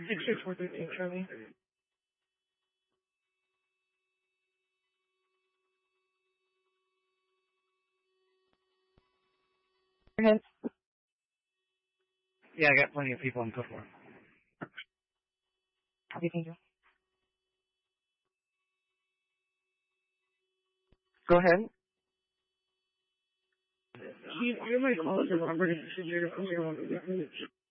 66413 Charlie. Go ahead. Yeah, I got plenty of people on code for. Okay, thank you. Go ahead. You might call it the Robert and